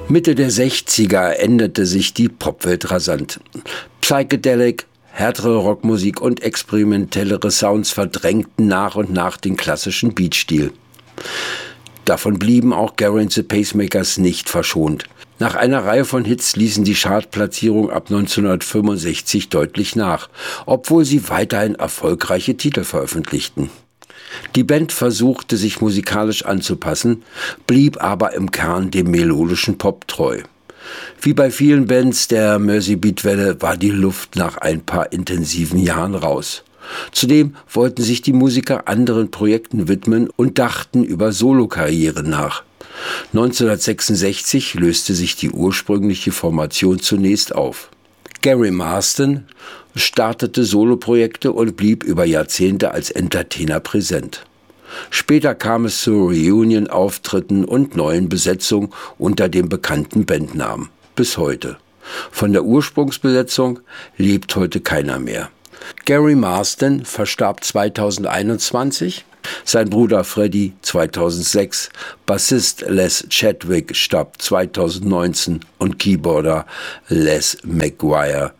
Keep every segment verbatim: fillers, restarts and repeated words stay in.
Mitte der sechziger änderte sich die Popwelt rasant. Psychedelic, härtere Rockmusik und experimentellere Sounds verdrängten nach und nach den klassischen Beatstil. Davon blieben auch Gerry and the Pacemakers nicht verschont. Nach einer Reihe von Hits ließen die Chartplatzierungen ab neunzehnhundertfünfundsechzig deutlich nach, obwohl sie weiterhin erfolgreiche Titel veröffentlichten. Die Band versuchte, sich musikalisch anzupassen, blieb aber im Kern dem melodischen Pop treu. Wie bei vielen Bands der Mersey-Beat-Welle war die Luft nach ein paar intensiven Jahren raus. Zudem wollten sich die Musiker anderen Projekten widmen und dachten über Solokarrieren nach. neunzehnhundertsechsundsechzig löste sich die ursprüngliche Formation zunächst auf. Gary Marston startete Soloprojekte und blieb über Jahrzehnte als Entertainer präsent. Später kam es zu Reunion-Auftritten und neuen Besetzungen unter dem bekannten Bandnamen. Bis heute. Von der Ursprungsbesetzung lebt heute keiner mehr. Gary Marston verstarb zweitausendeinundzwanzig, sein Bruder Freddie zweitausendsechs, Bassist Les Chadwick starb zweitausendneunzehn und Keyboarder Les McGuire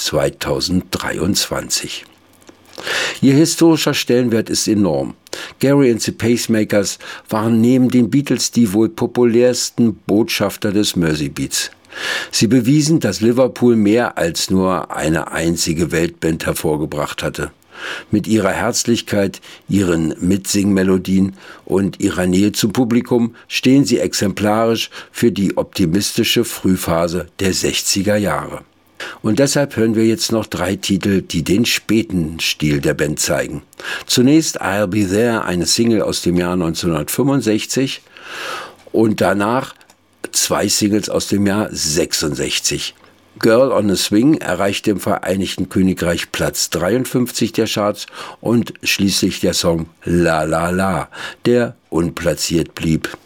zweitausenddreiundzwanzig. Ihr historischer Stellenwert ist enorm. Gerry and the Pacemakers waren neben den Beatles die wohl populärsten Botschafter des Mersey-Beats. Sie bewiesen, dass Liverpool mehr als nur eine einzige Weltband hervorgebracht hatte. Mit ihrer Herzlichkeit, ihren Mitsingmelodien und ihrer Nähe zum Publikum stehen sie exemplarisch für die optimistische Frühphase der sechziger Jahre. Und deshalb hören wir jetzt noch drei Titel, die den späten Stil der Band zeigen. Zunächst I'll Be There, eine Single aus dem Jahr neunzehnhundertfünfundsechzig und danach zwei Singles aus dem Jahr sechsundsechzig. Girl on a Swing erreichte im Vereinigten Königreich Platz dreiundfünfzig der Charts und schließlich der Song La La La, der unplatziert blieb.